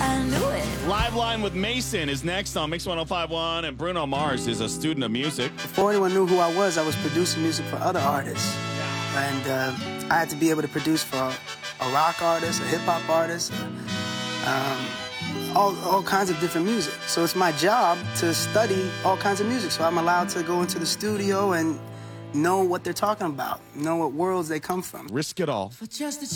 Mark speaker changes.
Speaker 1: I knew it.
Speaker 2: Live Line with Mason is next on Mix 105.1, and Bruno Mars is a student of music.
Speaker 3: Before anyone knew who I was producing music for other artists. And I had to be able to produce for a rock artist, a hip-hop artist, all kinds of different music. So it's my job to study all kinds of music. So I'm allowed to go into the studio and know what they're talking about, know what worlds they come from.
Speaker 2: Risk it all.
Speaker 1: For just a